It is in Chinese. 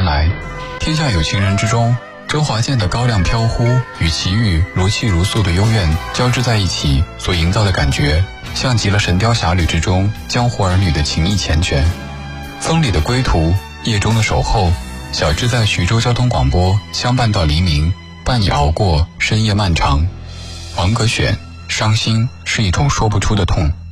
来。天下有情人之中，周华健的高亮飘忽与齐豫如泣如诉的幽怨交织在一起，所营造的感觉像极了《神雕侠侣》之中江湖儿女的情义缱绻。风里的归途，夜中的守候，小志在徐州交通广播相伴到黎明，伴你熬过深夜漫长。王格选，伤心是一种说不出的痛。